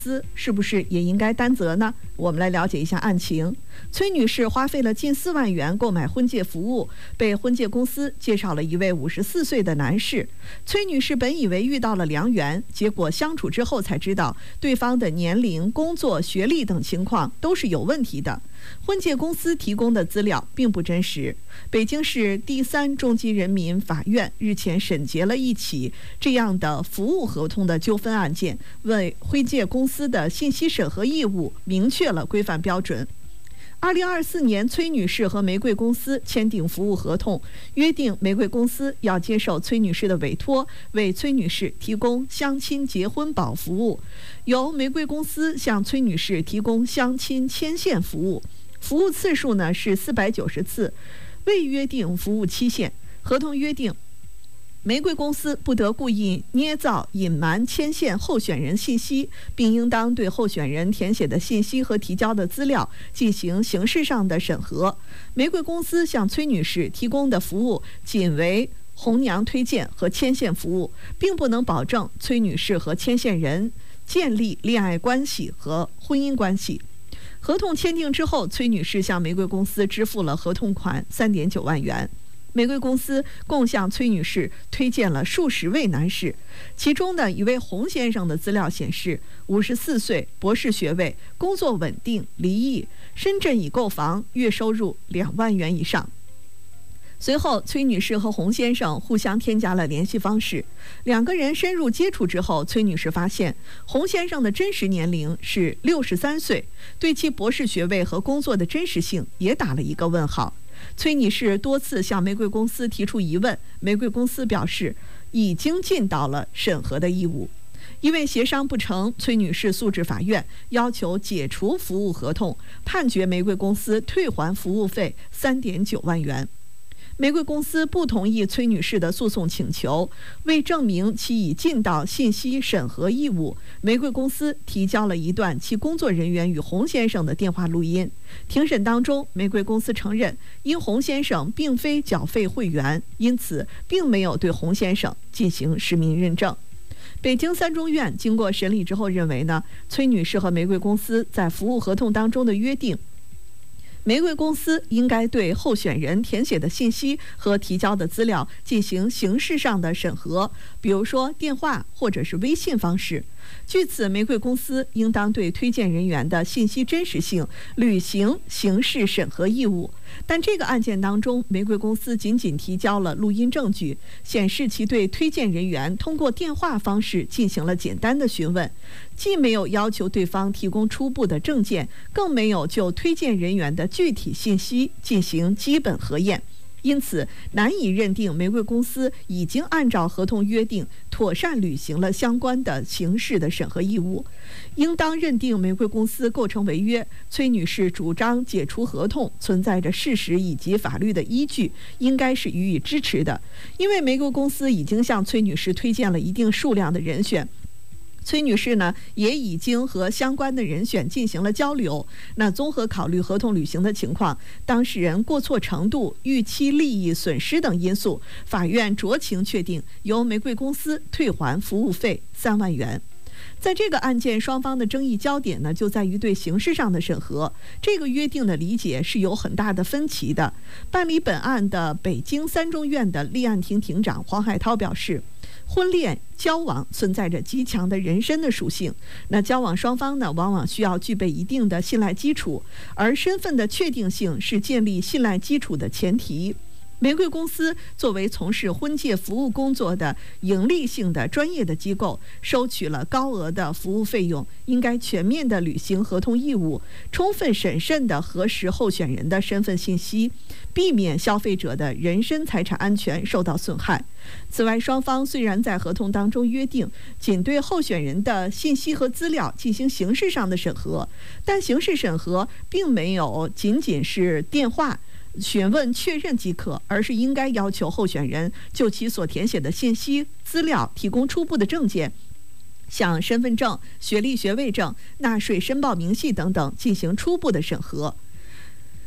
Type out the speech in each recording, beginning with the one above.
司是不是也应该担责呢？我们来了解一下案情。崔女士花费了近4万元购买婚介服务，被婚介公司介绍了一位54岁的男士。崔女士本以为遇到了良缘，结果相处之后才知道，对方的年龄、工作、学历等情况都是有问题的。婚介公司提供的资料并不真实。北京市第3中级人民法院日前审结了一起这样的服务合同的纠纷案件，为婚介公司的信息审核义务明确了规范标准。2024年，崔女士和玫瑰公司签订服务合同，约定玫瑰公司要接受崔女士的委托，为崔女士提供相亲结婚保服务，由玫瑰公司向崔女士提供相亲牵线服务，服务次数呢是490次，未约定服务期限。合同约定，玫瑰公司不得故意捏造、隐瞒、牵线候选人信息，并应当对候选人填写的信息和提交的资料进行形式上的审核。玫瑰公司向崔女士提供的服务仅为红娘推荐和牵线服务，并不能保证崔女士和牵线人建立恋爱关系和婚姻关系。合同签订之后，崔女士向玫瑰公司支付了合同款3.9万元。玫瑰公司共向崔女士推荐了数十位男士，其中的一位洪先生的资料显示，54岁，博士学位，工作稳定，离异，深圳已购房，月收入2万元以上。随后，崔女士和洪先生互相添加了联系方式。两个人深入接触之后，崔女士发现洪先生的真实年龄是63岁，对其博士学位和工作的真实性也打了一个问号。崔女士多次向玫瑰公司提出疑问，玫瑰公司表示已经尽到了审核的义务。因为协商不成，崔女士诉至法院，要求解除服务合同，判决玫瑰公司退还服务费3.9万元。玫瑰公司不同意崔女士的诉讼请求，为证明其已尽到信息审核义务，玫瑰公司提交了一段其工作人员与洪先生的电话录音。庭审当中，玫瑰公司承认，因洪先生并非缴费会员，因此并没有对洪先生进行实名认证。北京3中院经过审理之后认为呢，崔女士和玫瑰公司在服务合同当中的约定，玫瑰公司应该对候选人填写的信息和提交的资料进行形式上的审核，比如说电话或者是微信方式。据此，玫瑰公司应当对推荐人员的信息真实性履行刑事审核义务。但这个案件当中，玫瑰公司仅提交了录音证据，显示其对推荐人员通过电话方式进行了简单的询问，既没有要求对方提供初步的证件，更没有就推荐人员的具体信息进行基本核验。因此，难以认定玫瑰公司已经按照合同约定妥善履行了相关的刑事的审核义务，应当认定玫瑰公司构成违约。崔女士主张解除合同存在着事实以及法律的依据，应该是予以支持的。因为玫瑰公司已经向崔女士推荐了一定数量的人选，崔女士呢也已经和相关的人选进行了交流。那综合考虑合同履行的情况、当事人过错程度、预期利益损失等因素，法院酌情确定由玫瑰公司退还服务费3万元。在这个案件，双方的争议焦点呢，就在于对形式上的审核。这个约定的理解是有很大的分歧的。办理本案的北京3中院的立案庭庭长黄海涛表示，婚恋交往存在着极强的人身的属性，那交往双方呢，往往需要具备一定的信赖基础，而身份的确定性是建立信赖基础的前提。玫瑰公司作为从事婚介服务工作的盈利性的专业的机构，收取了高额的服务费用，应该全面地履行合同义务，充分审慎地核实候选人的身份信息，避免消费者的人身财产安全受到损害。此外，双方虽然在合同当中约定仅对候选人的信息和资料进行形式上的审核，但刑事审核并没有仅是电话询问确认即可，而是应该要求候选人就其所填写的信息资料提供初步的证件，像身份证、学历学位证、纳税申报明细等等进行初步的审核。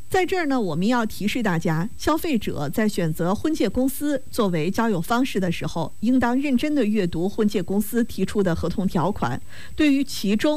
在这儿呢，我们要提示大家，消费者在选择婚介公司作为交友方式的时候，应当认真地阅读婚介公司提出的合同条款，对于其中